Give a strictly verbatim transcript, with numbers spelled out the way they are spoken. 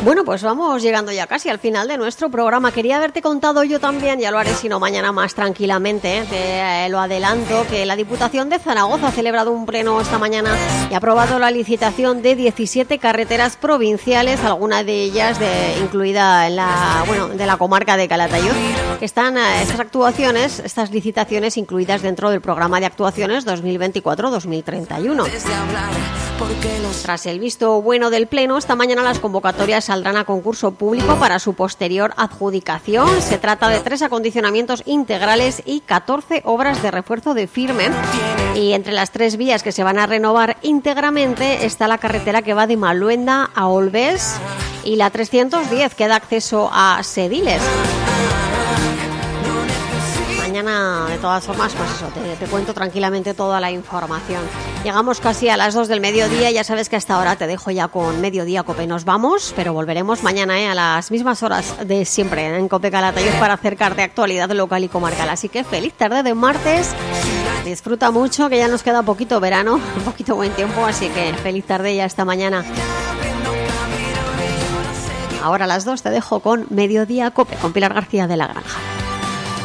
Bueno, pues vamos llegando ya casi al final de nuestro programa. Quería haberte contado yo también, ya lo haré si no mañana más tranquilamente, ¿eh? Te eh, lo adelanto, que la Diputación de Zaragoza ha celebrado un pleno esta mañana y ha aprobado la licitación de diecisiete carreteras provinciales, alguna de ellas de, incluida en la, bueno, de la comarca de Calatayud. Están eh, estas actuaciones, estas licitaciones incluidas dentro del programa de actuaciones dos mil veinticuatro dos mil treinta y uno. Tras el visto bueno del pleno, esta mañana las convocatorias saldrán a concurso público para su posterior adjudicación. Se trata de tres acondicionamientos integrales y catorce obras de refuerzo de firme. Y entre las tres vías que se van a renovar íntegramente está la carretera que va de Maluenda a Olvés y la trescientos diez que da acceso a Sediles. Mañana, de todas formas, pues eso, te, te cuento tranquilamente toda la información. Llegamos casi a las dos del mediodía, ya sabes que hasta ahora te dejo ya con Mediodía Cope. Nos vamos, pero volveremos mañana ¿eh? a las mismas horas de siempre en Cope Calatayud para acercarte a actualidad local y comarcal. Así que feliz tarde de martes, disfruta mucho, que ya nos queda poquito verano, un poquito buen tiempo, así que feliz tarde y hasta mañana. Ahora a las dos te dejo con Mediodía Cope, con Pilar García de la Granja.